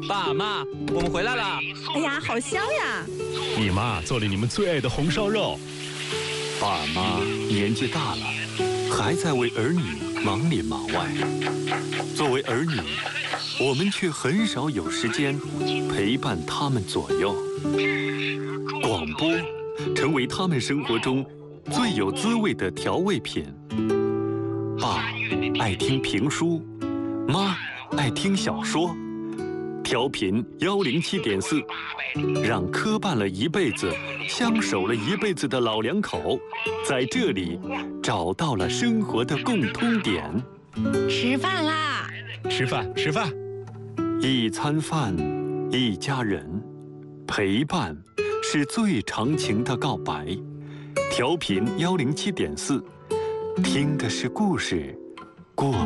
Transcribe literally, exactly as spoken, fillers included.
爸妈，我们回来啦！ 哎呀，好香呀！ 你妈做了你们最爱的红烧肉。 爸妈年纪大了，还在为儿女忙里忙外。作为儿女，我们却很少有时间陪伴他们左右。广播成为他们生活中最有滋味的调味品。爸爱听评书，妈爱听小说。调频幺零七点四，让磕绊了一辈子、相守了一辈子的老两口，在这里找到了生活的共通点。 吃饭啦！ 吃饭，吃饭。 一餐饭，一家人，陪伴是最长情的告白。调频幺零七点四，听的是故事，过